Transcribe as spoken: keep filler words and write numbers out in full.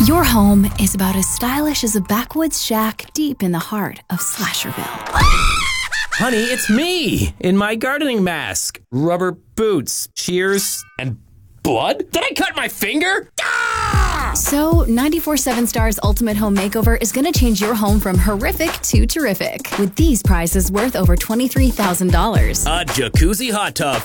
Your home is about as stylish as a backwoods shack deep in the heart of Slasherville. Honey, it's me in my gardening mask, rubber boots, shears, and blood? Did I cut my finger? Ah! So, ninety-four seven Star's Ultimate Home Makeover is going to change your home from horrific to terrific with these prizes worth over twenty-three thousand dollars. A jacuzzi hot tub